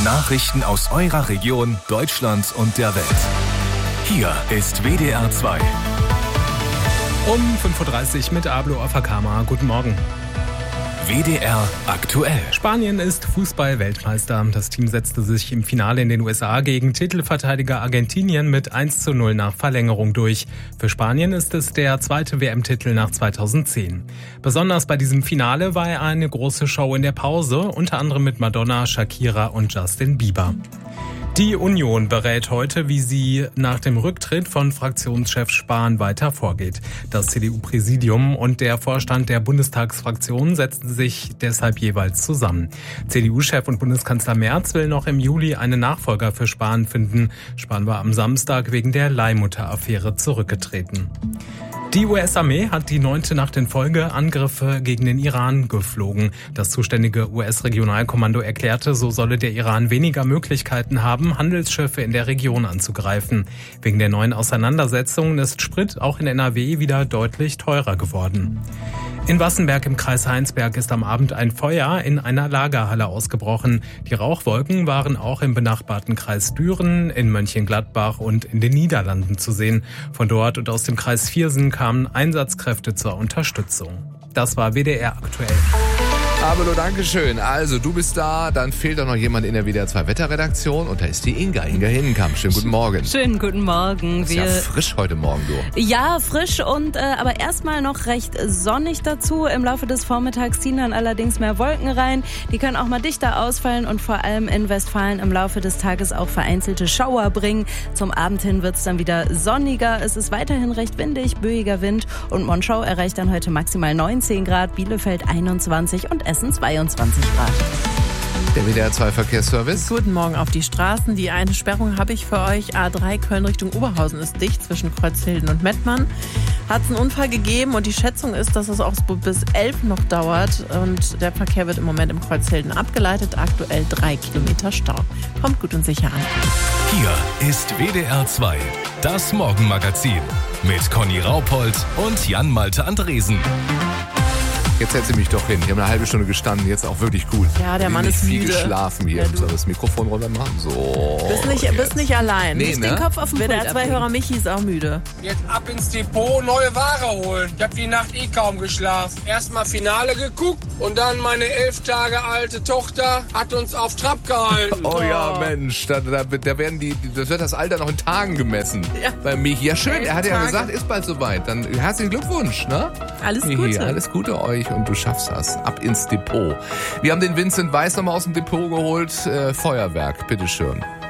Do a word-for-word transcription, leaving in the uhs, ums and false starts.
Nachrichten aus eurer Region, Deutschland und der Welt. Hier ist W D R zwei. Um fünf Uhr dreißig mit Ablo Afakama. Guten Morgen. W D R aktuell. Spanien ist Fußball-Weltmeister. Das Team setzte sich im Finale in den U S A gegen Titelverteidiger Argentinien mit eins zu null nach Verlängerung durch. Für Spanien ist es der zweite W M-Titel nach zweitausendzehn. Besonders bei diesem Finale war er eine große Show in der Pause, unter anderem mit Madonna, Shakira und Justin Bieber. Die Union berät heute, wie sie nach dem Rücktritt von Fraktionschef Spahn weiter vorgeht. Das C D U-Präsidium und der Vorstand der Bundestagsfraktion setzten sich deshalb jeweils zusammen. C D U-Chef und Bundeskanzler Merz will noch im Juli einen Nachfolger für Spahn finden. Spahn war am Samstag wegen der Leihmutter-Affäre zurückgetreten. Die U S-Armee hat die neunte Nacht in Folge Angriffe gegen den Iran geflogen. Das zuständige U S-Regionalkommando erklärte, so solle der Iran weniger Möglichkeiten haben, Handelsschiffe in der Region anzugreifen. Wegen der neuen Auseinandersetzungen ist Sprit auch in N R W wieder deutlich teurer geworden. In Wassenberg im Kreis Heinsberg ist am Abend ein Feuer in einer Lagerhalle ausgebrochen. Die Rauchwolken waren auch im benachbarten Kreis Düren, in Mönchengladbach und in den Niederlanden zu sehen. Von dort und aus dem Kreis Viersen kamen Einsatzkräfte zur Unterstützung. Das war W D R aktuell. Abelo, Dankeschön. Also, du bist da, dann fehlt doch noch jemand in der W D R zwei Wetterredaktion und da ist die Inga, Inga Hinnenkamp. Schönen guten Morgen. Schönen guten Morgen. Ist ja frisch heute Morgen, du. Ja, frisch und äh, aber erstmal noch recht sonnig dazu. Im Laufe des Vormittags ziehen dann allerdings mehr Wolken rein. Die können auch mal dichter ausfallen und vor allem in Westfalen im Laufe des Tages auch vereinzelte Schauer bringen. Zum Abend hin wird es dann wieder sonniger. Es ist weiterhin recht windig, böiger Wind und Monschau erreicht dann heute maximal neunzehn Grad, Bielefeld einundzwanzig und Essen zweiundzwanzig Grad. Der W D R zwei Verkehrsservice. Guten Morgen auf die Straßen. Die eine Sperrung habe ich für euch. A drei Köln Richtung Oberhausen ist dicht zwischen Kreuzhilden und Mettmann. Hat es einen Unfall gegeben und die Schätzung ist, dass es auch bis elf noch dauert. Und der Verkehr wird im Moment im Kreuzhilden abgeleitet. Aktuell drei Kilometer Stau. Kommt gut und sicher an. Hier ist W D R zwei, das Morgenmagazin mit Conny Raupold und Jan-Malte Andresen. Jetzt setze ich mich doch hin. Ich habe eine halbe Stunde gestanden, jetzt auch wirklich gut. Ja, der Mann ist viel müde. geschlafen hier. Ja, Ich muss aber das Mikrofon runter machen. So. Bist nicht, bist nicht allein. Nee, Nicht ne? den Kopf auf den W D R zwei Hörer Michi ist auch müde. Jetzt ab ins Depot, neue Ware holen. Ich habe die Nacht eh kaum geschlafen. Erstmal Finale geguckt und dann meine elf Tage alte Tochter hat uns auf Trab gehalten. Oh ja, Mensch, da, da, da werden die, das wird das Alter noch in Tagen gemessen. Ja. Bei Michi. Ja, schön, Elf er hat ja Tage. gesagt, ist bald soweit. Dann herzlichen Glückwunsch, ne? Alles Michi, Gute. alles Gute euch und du schaffst das. Ab ins Depot. Wir haben den Vincent Weiss nochmal aus dem Depot geholt. Äh, Feuerwerk, bitteschön.